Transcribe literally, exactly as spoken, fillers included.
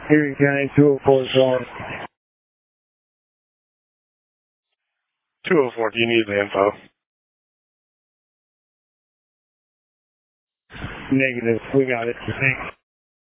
Erie County two oh four calling. two oh four, do you need the info? Negative. We got it. Thanks.